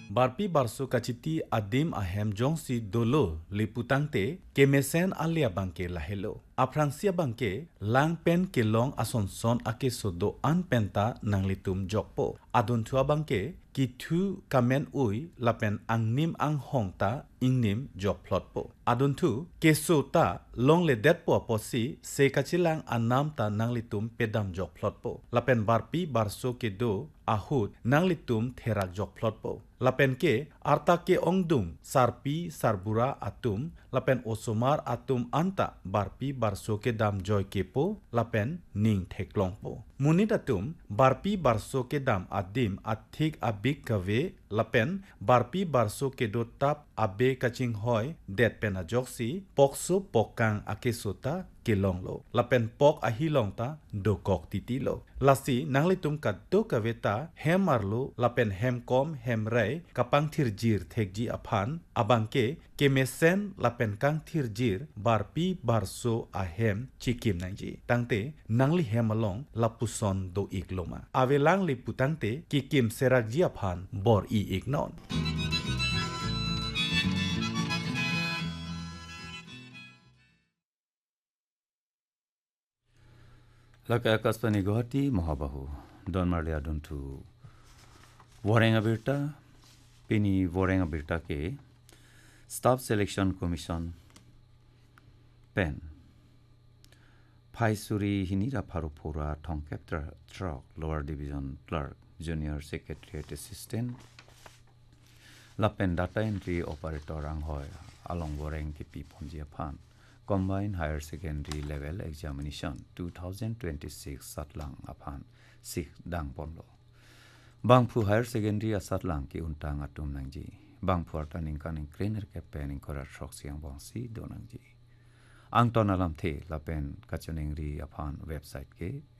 Barpi barso kaciti adim ahem jongsi dolo liputangte kemesen alia bangke lahelo. Afransia bangke lang pen kelong asonson ake sodo an penta nang litum jokpo. Adun tua bangke kitu kamen ui lapen angnim ang hongta ingnim jok plotpo. Adun tu keso ta long le det po aposi se kachilang anam ta nang litum pedam jok plotpo. Lapen barpi barso kedo ahut nang litum therak jok plotpo. Lapen ke arta ke ongdum sarpi sarbura atum lapen osomar atum anta barpi barso ke dam joy kepo lapen ning theklongpo. Munit atum barpi barso ke dam adim athik abik kave lapen barpi barso ke do tap abe kaching hoy det pena joksi pokso pokang akesota kelonglo lapen pok ahilong ta dokok titilo lasi nanglitum kaddo kaveta hemarlo lapen hemkom hemrai kapang thirjir thekji aphan abangke kemesen lapen kang thirjir barpi barso ahem chikim nangji tangte nangli hemalong lapuson do ikloma avelang liputangte kikim serakji aphan bor I ignon. Laka Kaspani Guwahati Mahabahu Don Marlia Duntu Warenga Birta Pini Warenga Birta ke Staff Selection Commission Pen Paisuri Hinira Parupura Tongkep Trok Lower Division Clerk Junior Secretariat Assistant Lapen Data Entry Operator Anghoy Along Wareng Kipi Ponjia Pan Combined Higher Secondary Level Examination 2026 Satlang Apan Sik Dang Ponlo Bangphu Higher Secondary Satlang Ki Untang Atum Nangji Bangphu Artaning Kaning Trainer Campaign in Korat Shok Siang Bangsi Donangji Ang Tonalam The Lapen Kachoning Ri Apan website ke